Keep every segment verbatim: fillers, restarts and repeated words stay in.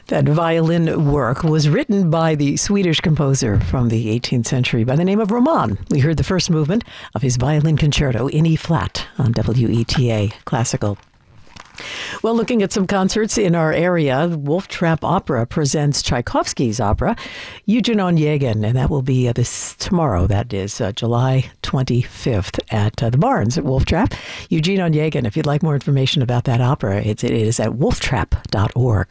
That violin work was written by the Swedish composer from the eighteenth century by the name of Roman. We heard the first movement of his violin concerto in E flat on W E T A Classical. Well, looking at some concerts in our area, Wolf Trap Opera presents Tchaikovsky's opera, Eugen Onegin, and that will be uh, this tomorrow. That is uh, July twenty-fifth at uh, the Barns at Wolf Trap. Eugen Onegin, if you'd like more information about that opera, it's, it is at wolf trap dot org.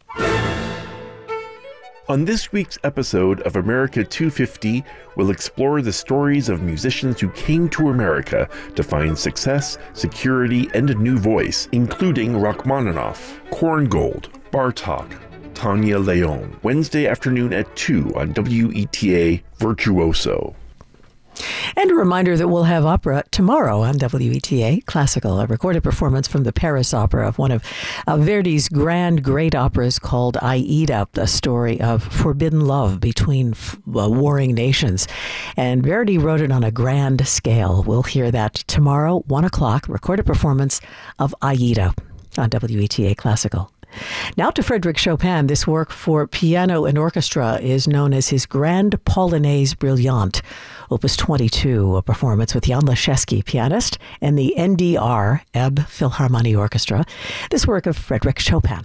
On this week's episode of America two fifty, we'll explore the stories of musicians who came to America to find success, security, and a new voice, including Rachmaninoff, Korngold, Bartok, Tanya Leon, Wednesday afternoon at two on W E T A Virtuoso. And a reminder that we'll have opera tomorrow on W E T A Classical, a recorded performance from the Paris Opera of one of uh, Verdi's grand great operas called Aida, a story of forbidden love between f- uh, warring nations. And Verdi wrote it on a grand scale. We'll hear that tomorrow, one o'clock, recorded performance of Aida on W E T A Classical. Now to Frédéric Chopin. This work for piano and orchestra is known as his Grande Polonaise Brillante, Opus twenty-two, a performance with Jan Leschewski, pianist, and the N D R, Ebb Philharmonie Orchestra. This work of Frédéric Chopin.